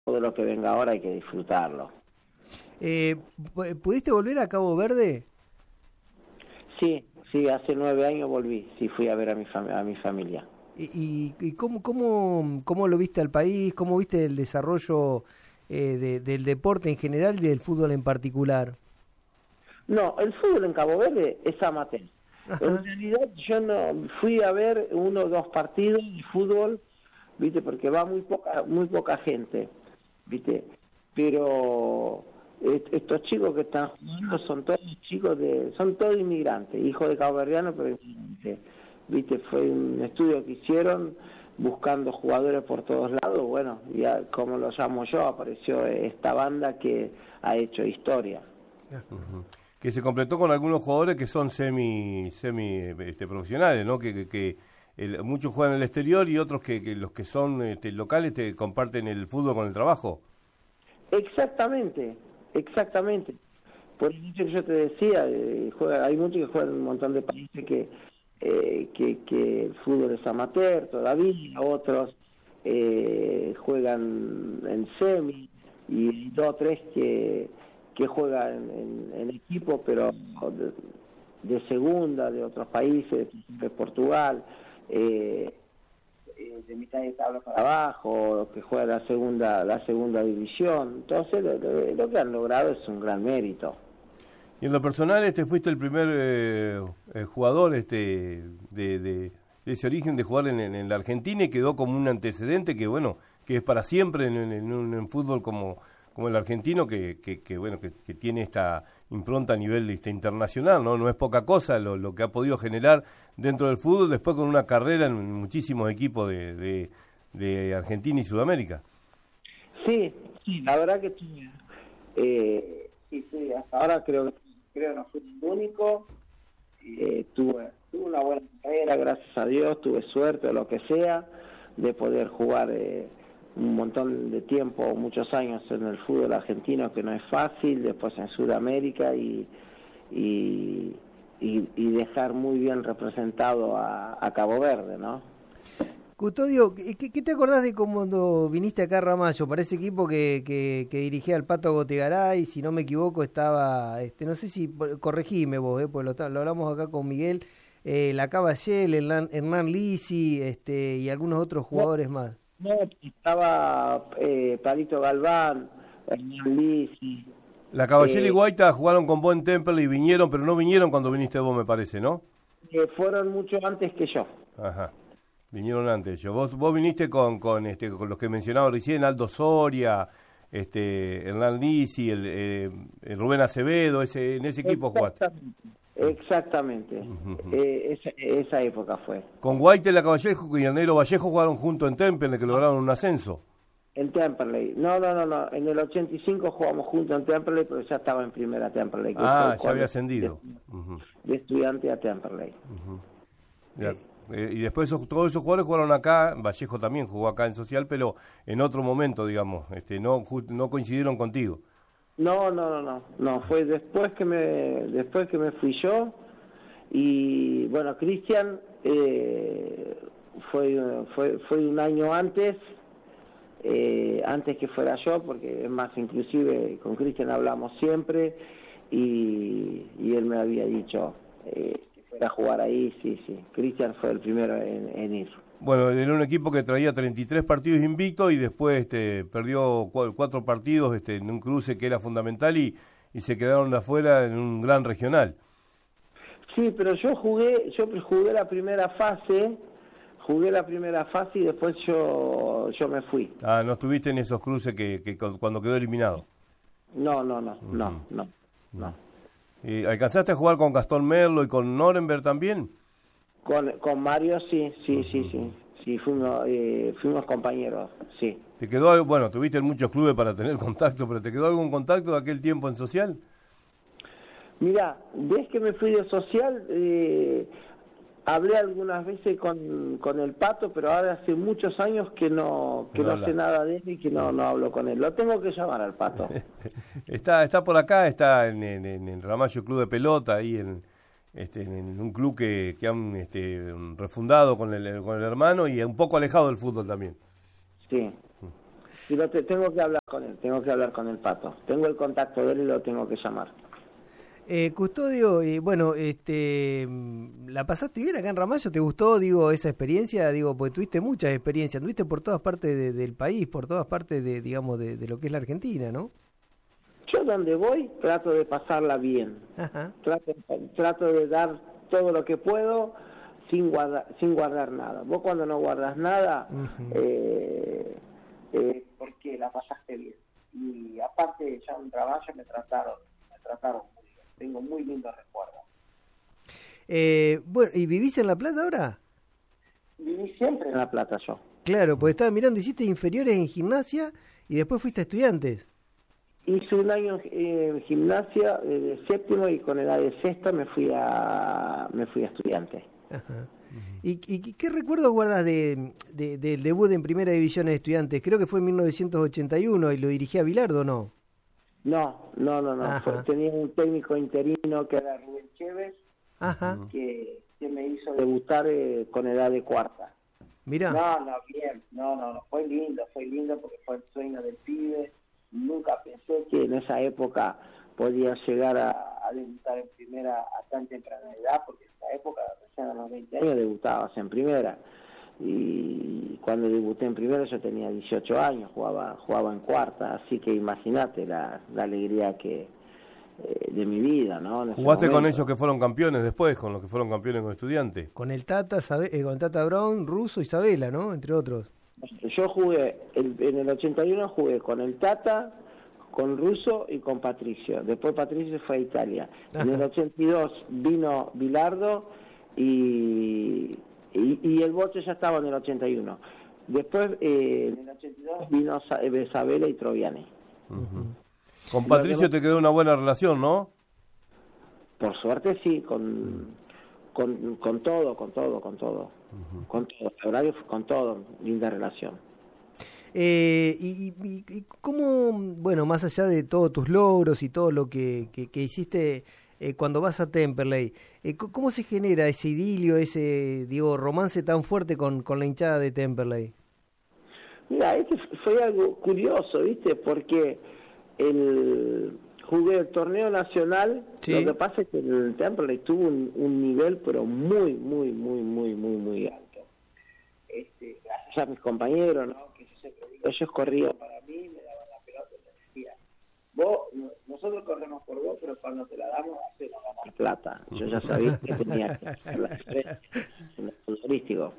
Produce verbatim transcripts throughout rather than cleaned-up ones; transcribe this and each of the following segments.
todo lo que venga ahora hay que disfrutarlo. Eh, ¿Pudiste volver a Cabo Verde? Sí, sí, hace nueve años volví, sí, fui a ver a mi, fam a mi familia. ¿Y, y, y cómo, cómo, cómo lo viste al país? ¿Cómo viste el desarrollo eh, de, del deporte en general y del fútbol en particular? No, el fútbol en Cabo Verde es amateur. Ajá. En realidad yo no fui a ver uno o dos partidos de fútbol, viste, porque va muy poca, muy poca gente, viste, pero estos chicos que están jugando son todos chicos de, son todos inmigrantes, hijos de caboverdianos, pero inmigrantes, viste, fue un estudio que hicieron buscando jugadores por todos lados. Bueno, ya como lo llamo yo, apareció esta banda que ha hecho historia. Uh-huh. Que se completó con algunos jugadores que son semi semi este, profesionales, ¿no? Que, que, que el, muchos juegan en el exterior y otros que, que los que son este, locales te comparten el fútbol con el trabajo. Exactamente, exactamente. Por eso que yo te decía, eh, juega, hay muchos que juegan en un montón de países que, eh, que, que el fútbol es amateur todavía, otros eh, juegan en semi y dos o tres que que juegan en, en, en equipo, pero de, de segunda, de otros países, de Portugal, eh, de mitad de tabla para abajo, que juega la segunda la segunda división. Entonces, lo, lo, lo que han logrado es un gran mérito. Y en lo personal, este fuiste el primer eh, eh, jugador este de, de, de ese origen de jugar en, en la Argentina y quedó como un antecedente que, bueno, que es para siempre en, en, en un en fútbol como... como el argentino que, que, que bueno que, que tiene esta impronta a nivel este, internacional, no no es poca cosa lo, lo que ha podido generar dentro del fútbol, después con una carrera en muchísimos equipos de, de, de Argentina y Sudamérica. Sí, sí, la verdad que sí, eh, sí, sí, hasta ahora creo creo no fui el único, eh, tuve, tuve una buena carrera, gracias a Dios, tuve suerte o lo que sea, de poder jugar eh, un montón de tiempo, muchos años en el fútbol argentino, que no es fácil, después en Sudamérica y, y, y, y dejar muy bien representado a, a Cabo Verde, ¿no? Custodio, ¿qué, ¿qué te acordás de cuando viniste acá a Ramallo? Para ese equipo que, que, que dirigía el Pato Gotegaray, si no me equivoco estaba, este no sé si, corregime vos, eh, pues lo, lo hablamos acá con Miguel, eh, la Caballel, Hernán, Hernán Lisi este, y algunos otros jugadores no. más. No, estaba eh, Palito Galván, Hernán Lisi. La Caballel eh, y Guaita jugaron con vos en Temple y vinieron, pero no vinieron cuando viniste vos, me parece, ¿no? Eh, fueron mucho antes que yo. Ajá, vinieron antes yo. Vos, vos viniste con, con, este, con los que mencionaba recién, Aldo Soria, este, Hernán Lisi, el, eh, el Rubén Acevedo, ese, en ese equipo jugaste. Exactamente, uh-huh. eh, esa, esa época fue. Con Guaite, la Caballejo y el Negro Vallejo jugaron juntos en Temperley, que lograron un ascenso. En Temperley, no, no, no, no, en el ochenta y cinco jugamos juntos en Temperley, pero ya estaba en primera Temperley. Ah, ya había ascendido. De, uh-huh. de estudiante a Temperley. Uh-huh. Ya. Eh, y después esos, todos esos jugadores jugaron acá, Vallejo también jugó acá en Social, pero en otro momento, digamos, este, no, no coincidieron contigo. No, no, no, no, no, fue después que me después que me fui yo y bueno, Cristian eh, fue fue fue un año antes eh, antes que fuera yo, porque es más, inclusive con Cristian hablamos siempre y, y él me había dicho eh, que fuera a jugar ahí, sí, sí, Cristian fue el primero en, en ir. Bueno, era un equipo que traía treinta y tres partidos invictos y después este, perdió cuatro partidos este, en un cruce que era fundamental y, y se quedaron afuera en un gran regional. Sí, pero yo jugué, yo jugué la primera fase, jugué la primera fase y después yo yo me fui. Ah, ¿no estuviste en esos cruces que, que cuando quedó eliminado? No, no, no, uh-huh. no, no, no. ¿Y alcanzaste a jugar con Gastón Merlo y con Norenberg también? Con, con Mario sí, sí, uh-huh. sí, sí, sí, fuimos, eh, fuimos compañeros, sí. ¿Te quedó, bueno, tuviste en muchos clubes para tener contacto, pero ¿te quedó algún contacto de aquel tiempo en Social? Mira, desde que me fui de Social, eh, hablé algunas veces con, con el Pato, pero ahora hace muchos años que no que no, no sé nada de él y que no, no hablo con él. Lo tengo que llamar al Pato. está está por acá, está en, en, en el Ramallo Club de Pelota, ahí en... Este, en un club que, que han este, refundado con el, con el hermano y un poco alejado del fútbol también. Sí. Y lo te, tengo que hablar con él, tengo que hablar con el Pato. Tengo el contacto de él y lo tengo que llamar. Eh, Custodio, eh, bueno, este, ¿la pasaste bien acá en Ramallo? ¿Te gustó, digo, esa experiencia? Digo, porque tuviste muchas experiencias, anduviste por todas partes de, del país, por todas partes de, digamos, de, de lo que es la Argentina, ¿no? Yo donde voy trato de pasarla bien. Ajá. Trato, trato de dar todo lo que puedo sin guardar, sin guardar nada. Vos cuando no guardas nada, uh-huh. eh, eh, porque la pasaste bien. Y aparte ya un trabajo me trataron, me trataron muy bien. Tengo muy lindos recuerdos. Eh, bueno, ¿y vivís en La Plata ahora? Viví siempre en La Plata yo. Claro, pues estaba mirando, hiciste inferiores en gimnasia y después fuiste a Estudiantes. Hice un año en gimnasia eh, de séptimo y con edad de sexta me fui a me fui a Estudiantes. Ajá. ¿Y, y qué recuerdos guardas de, de, del debut en Primera División de Estudiantes? Creo que fue en mil novecientos ochenta y uno y lo dirigía Bilardo, ¿no? No, no, no, no. Fue, tenía un técnico interino que era Rubén Chévez, Ajá. Que, que me hizo debutar eh, con edad de cuarta. Mirá. No, no, bien. No, no, no. Fue lindo, fue lindo porque fue el sueño del pibe. Nunca pensé que en esa época podía llegar a, a debutar en primera a tan temprana edad, porque en esa época, recién a los veinte años, debutabas en primera. Y cuando debuté en primera yo tenía dieciocho años, jugaba jugaba en cuarta, así que imagínate la, la alegría que eh, de mi vida, ¿no? En ¿Jugaste con ellos que fueron campeones después, con los que fueron campeones con Estudiantes? Con el Tata, Sabe, eh, con el Tata Brown, Russo y Sabela, ¿no? Entre otros. Yo jugué, el, en el ochenta y uno jugué con el Tata, con Russo y con Patricio. Después Patricio fue a Italia. Ajá. En el ochenta y dos vino Bilardo y, y, y el Boche ya estaba en el ochenta y uno. Después, eh, en el ochenta y dos vino Sabela y Troviani. Uh-huh. Con Patricio te quedó una buena relación, ¿no? Por suerte sí, con... Con, con todo, con todo, con todo, uh-huh. con todo, horario, con todo, linda relación. Eh, y, y, y cómo, bueno, más allá de todos tus logros y todo lo que, que, que hiciste eh, cuando vas a Temperley, eh, ¿cómo se genera ese idilio, ese, digo, romance tan fuerte con, con la hinchada de Temperley? Mira, este fue algo curioso, ¿viste? Porque el... jugué el torneo nacional, sí. Lo que pasa es que el Temperley tuvo un, un nivel pero muy, muy, muy, muy, muy, muy alto. Este, gracias a mis compañeros, ¿no? Que yo siempre digo, ellos corrían para mí, me daban la pelota y me decían, vos, nosotros corremos por vos, pero cuando te la damos, hacemos ganar plata. Yo ya sabía que tenía que hacer la diferencia en el futbolístico.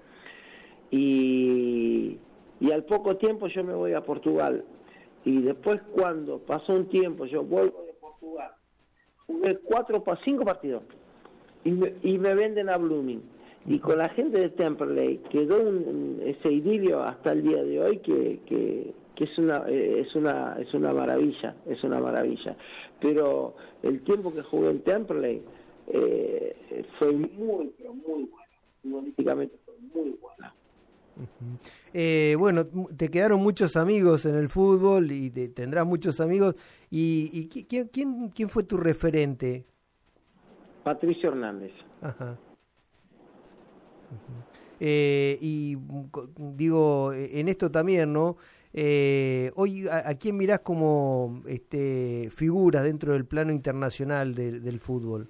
Y, y al poco tiempo yo me voy a Portugal. Y después cuando pasó un tiempo, yo vuelvo de Portugal, jugué cuatro, cinco partidos y me, y me venden a Blooming. Y con la gente de Temperley quedó un, ese idilio hasta el día de hoy que, que, que es una es una es una maravilla, es una maravilla. Pero el tiempo que jugué en Temperley eh, fue muy, pero muy bueno. Futbolísticamente fue muy buena. Uh-huh. Eh, bueno, te quedaron muchos amigos en el fútbol y te, tendrás muchos amigos. ¿Y, y quién, quién, quién fue tu referente? Patricio Hernández. Ajá. Uh-huh. Eh, y digo, en esto también, ¿no? Eh, hoy, ¿a, a quién mirás como este, figura dentro del plano internacional de, del fútbol?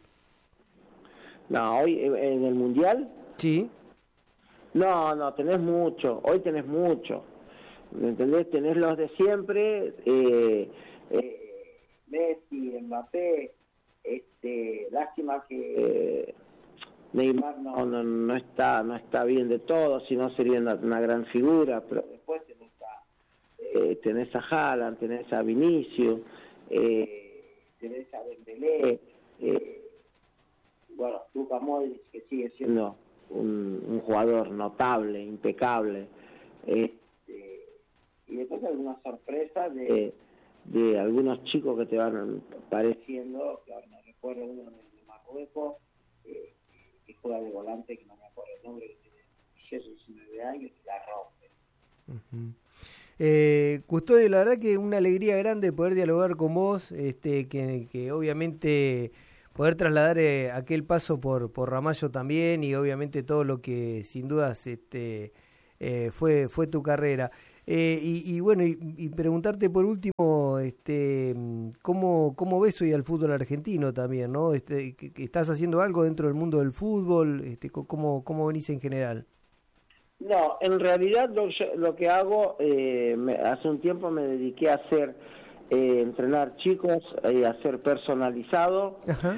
No, hoy en el Mundial. Sí. No, no, tenés mucho, hoy tenés mucho, ¿me entendés? Tenés los de siempre, eh, eh, Messi, Mbappé, este, lástima que eh, Neymar no, no no está no está bien de todo, si no sería una, una gran figura, pero después tenés a, eh, tenés a Haaland, tenés a Vinicius, eh, tenés a Dembélé, eh, bueno, Luka Modric, que sigue siendo Un, un jugador notable, impecable, este, y después algunas sorpresas de, de algunos chicos que te van apareciendo, que ahora no recuerdo uno de, de Marruecos, eh, que juega de volante, que no me acuerdo el nombre, que tiene diecinueve años y la rompe. Uh-huh. Eh, Custodio, la verdad que una alegría grande poder dialogar con vos, este, que, que obviamente poder trasladar eh, aquel paso por por Ramallo también y obviamente todo lo que sin dudas este eh, fue fue tu carrera. Eh, y, y bueno, y, y preguntarte por último, este, ¿cómo, cómo ves hoy al fútbol argentino también, ¿no? Este, que, que ¿estás haciendo algo dentro del mundo del fútbol? Este, ¿cómo, cómo venís en general? No, en realidad lo, lo que hago, eh, me, hace un tiempo me dediqué a hacer, eh, entrenar chicos, eh, a hacer personalizado. Ajá.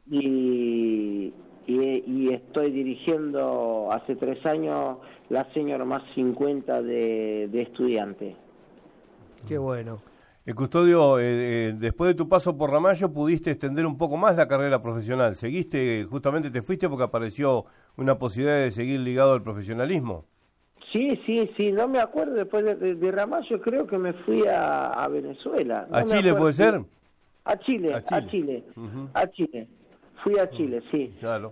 Y, y, y estoy dirigiendo hace tres años la Senior más cincuenta de, de estudiantes. Qué bueno. El Custodio, eh, eh, después de tu paso por Ramallo pudiste extender un poco más la carrera profesional. ¿Seguiste, justamente te fuiste porque apareció una posibilidad de seguir ligado al profesionalismo? Sí, sí, sí, no me acuerdo, después de, de, de Ramallo creo que me fui a, a Venezuela. No ¿A Chile puede ser? A Chile, a Chile, a Chile. Uh-huh. A Chile. Fui a Chile, sí. Claro.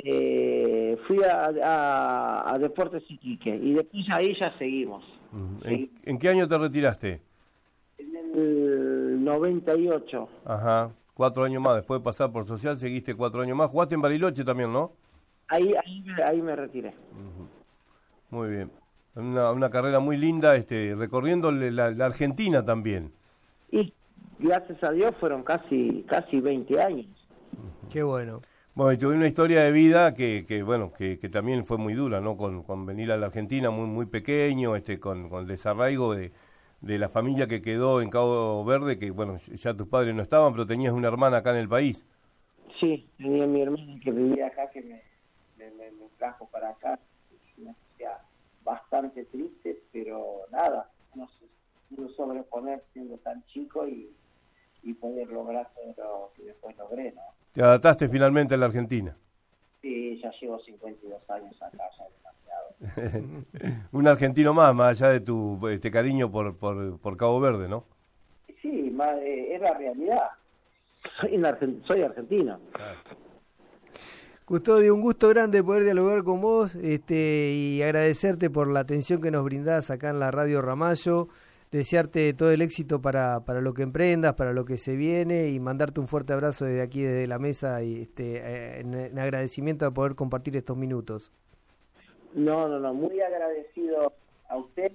Eh, fui a, a, a Deportes Iquique y después ahí ya seguimos. Uh-huh. ¿En, ¿En qué año te retiraste? En el noventa y ocho. Ajá, cuatro años más. Después de pasar por Social, seguiste cuatro años más. ¿Jugaste en Bariloche también, no? Ahí ahí, ahí me retiré. Uh-huh. Muy bien. Una, una carrera muy linda, este, recorriendo la, la Argentina también. Y gracias a Dios fueron casi casi veinte años. Qué bueno. Bueno, y tuve una historia de vida que, que bueno, que, que también fue muy dura, ¿no? Con, con venir a la Argentina muy muy pequeño, este, con, con el desarraigo de, de la familia que quedó en Cabo Verde, que bueno, ya tus padres no estaban, pero tenías una hermana acá en el país. Sí, tenía mi hermana que vivía acá, que me, me, me, me trajo para acá. Una historia bastante triste, pero nada, no sé, pude sobreponer siendo tan chico y, y poder lograr todo lo que después logré, ¿no? ¿Te adaptaste finalmente a la Argentina? Sí, ya llevo cincuenta y dos años acá, ya demasiado. Un argentino más, más allá de tu este cariño por, por, por Cabo Verde, ¿no? Sí, más, eh, es la realidad. Soy, argent- soy argentino. Claro. Custodio, un gusto grande poder dialogar con vos este, y agradecerte por la atención que nos brindás acá en la Radio Ramallo. Desearte todo el éxito para, para lo que emprendas, para lo que se viene y mandarte un fuerte abrazo desde aquí, desde la mesa, y este, en, en agradecimiento de poder compartir estos minutos. No, no, no, muy agradecido a ustedes.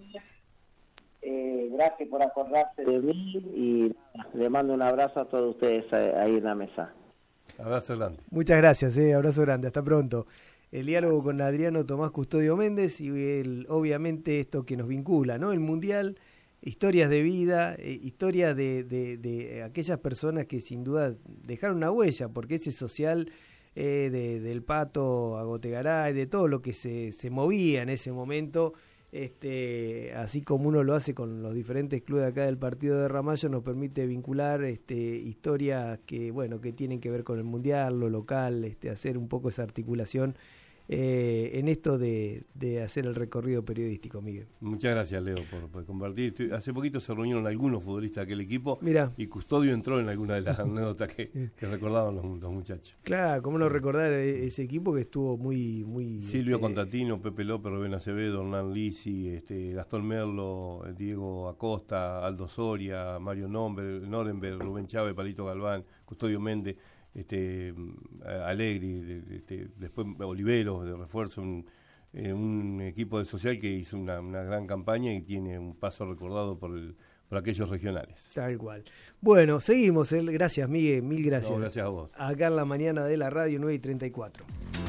Eh, gracias por acordarse de mí y le mando un abrazo a todos ustedes ahí en la mesa. Abrazo grande. Muchas gracias, eh, abrazo grande, hasta pronto. El diálogo con Adriano Tomás Custodio Méndez y el, obviamente esto que nos vincula, ¿no? El Mundial, historias de vida, eh, historias de, de, de aquellas personas que sin duda dejaron una huella, porque ese social eh, de, del Pato a Gotegaray, de todo lo que se, se movía en ese momento, este, así como uno lo hace con los diferentes clubes acá del partido de Ramallo, nos permite vincular este, historias que, bueno, que tienen que ver con el Mundial, lo local, este, hacer un poco esa articulación Eh, en esto de, de hacer el recorrido periodístico, Miguel. Muchas gracias, Leo, por, por compartir. Estoy, hace poquito se reunieron algunos futbolistas de aquel equipo. Mirá. Y Custodio entró en alguna de las anécdotas que, que recordaban los, los muchachos. Claro, cómo no recordar ese equipo que estuvo muy... muy Silvio este... Contatino, Pepe López, Rubén Acevedo, Hernán Lisi, este, Gastón Merlo, Diego Acosta, Aldo Soria, Mario Nomber, Norenberg, Rubén Chávez, Palito Galván, Custodio Méndez, este Alegri, este, después Oliveros de refuerzo, un, eh, un equipo de social que hizo una, una gran campaña y tiene un paso recordado por el, por aquellos regionales. Tal cual. Bueno, seguimos. Gracias, Miguel, mil gracias. No, gracias a vos. Acá en la mañana de la radio nueve y treinta y cuatro.